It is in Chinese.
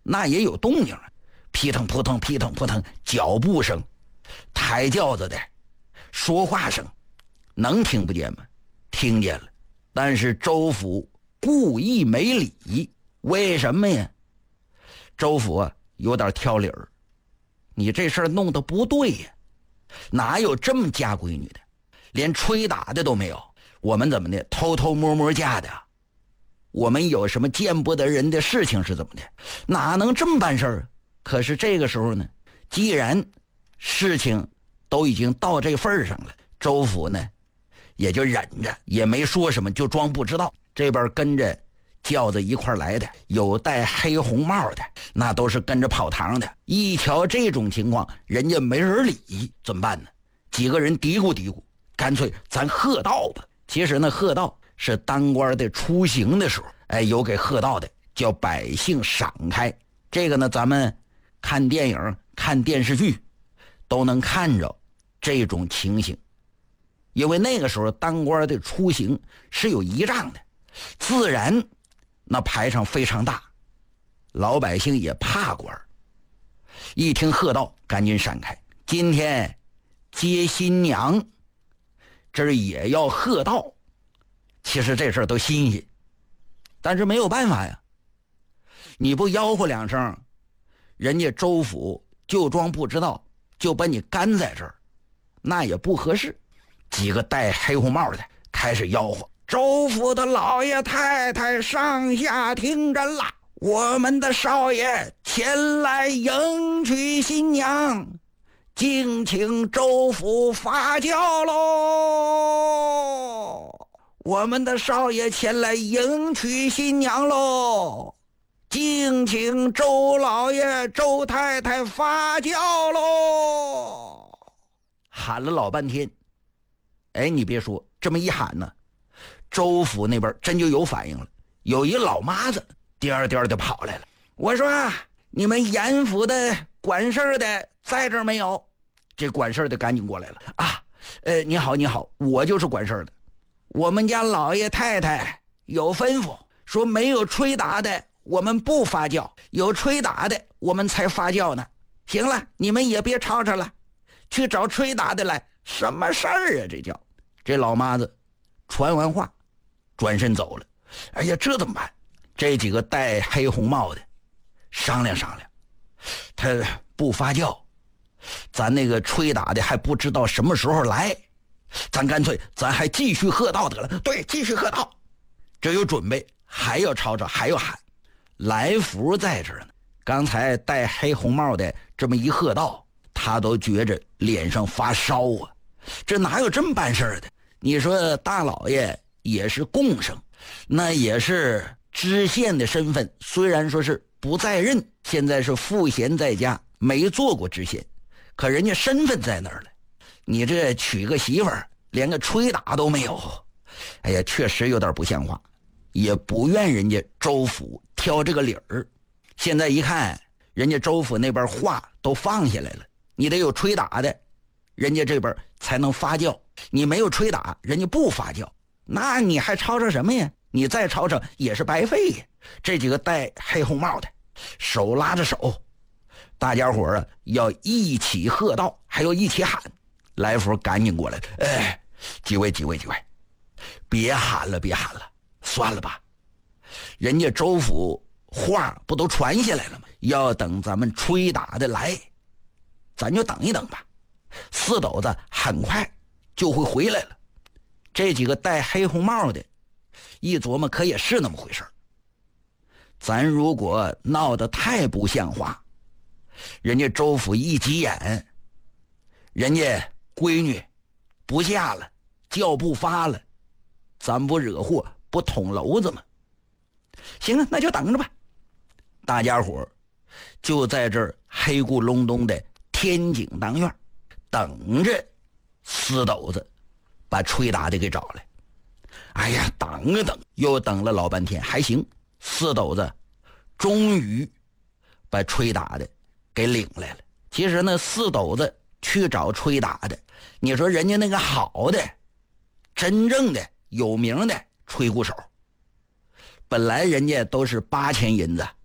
那也有动静啊，扑腾扑腾扑腾扑腾，脚步声，抬轿子的说话声，能听不见吗？听见了。但是州府故意没理，为什么呀？州府啊有点挑理儿，你这事儿弄得不对呀，哪有这么嫁闺女的？连吹打的都没有，我们怎么的偷偷摸摸嫁的？我们有什么见不得人的事情是怎么的？哪能这么办事儿？可是这个时候呢，既然事情都已经到这份上了，州府呢也就忍着，也没说什么，就装不知道。这边跟着轿子一块来的，有戴黑红帽的，那都是跟着跑堂的。一瞧这种情况，人家没人理，怎么办呢？几个人嘀咕嘀咕，干脆咱贺道吧。其实呢，贺道是当官的出行的时候，有给贺道的，叫百姓闪开。这个呢，咱们看电影、看电视剧都能看着这种情形。因为那个时候当官的出行是有仪仗的，自然那排场非常大，老百姓也怕官。一听贺道，赶紧闪开。今天接新娘，这儿也要贺道。其实这事儿都新鲜，但是没有办法呀，你不吆喝两声，人家州府就装不知道，就把你干在这儿，那也不合适。几个戴黑红帽的开始吆喝：州府的老爷太太上下听真了，我们的少爷前来迎娶新娘，敬请州府发轿喽！我们的少爷前来迎娶新娘喽，敬请周老爷周太太发轿喽！喊了老半天，你别说，这么一喊呢，州府那边真就有反应了。有一老妈子颠颠的跑来了，我说你们严府的管事的在这儿没有？这管事的赶紧过来了啊，你好你好，我就是管事的。我们家老爷太太有吩咐，说没有吹打的我们不发轿，有吹打的我们才发轿呢。行了，你们也别吵吵了，去找吹打的来。什么事儿啊？这叫这老妈子传完话转身走了。哎呀，这怎么办？这几个戴黑红帽的商量商量，他不发轿，咱那个吹打的还不知道什么时候来，咱干脆咱还继续贺道得了。对，继续贺道。这有准备，还要吵吵，还要喊。来福在这儿呢，刚才戴黑红帽的这么一贺道，他都觉着脸上发烧啊。这哪有这么办事的？你说大老爷也是贡生，那也是知县的身份，虽然说是不在任，现在是赋闲在家，没做过知县，可人家身份在那儿了。你这娶个媳妇儿连个吹打都没有，哎呀，确实有点不像话，也不愿人家州府挑这个理儿。现在一看人家州府那边话都放下来了，你得有吹打的，人家这边才能发轿，你没有吹打，人家不发轿，那你还吵吵什么呀？你再吵吵也是白费呀。这几个戴黑红帽的手拉着手，大家伙儿要一起喝道，还要一起喊。来福赶紧过来，几位，别喊了，算了吧。人家州府话不都传下来了吗？要等咱们吹打的来，咱就等一等吧。四斗子很快就会回来了。这几个戴黑红帽的一琢磨，可也是那么回事。咱如果闹得太不像话，人家州府一急眼，人家闺女不嫁了，轿不发了，咱不惹祸不捅娄子吗？行啊，那就等着吧。大家伙就在这儿黑咕隆咚的天井当院等着四斗子把吹打的给找来。哎呀，等啊等，又等了老半天还行，四斗子终于把吹打的给领来了。其实呢，四斗子去找吹打的，你说人家那个好的真正的有名的吹鼓手，本来人家都是8000银子，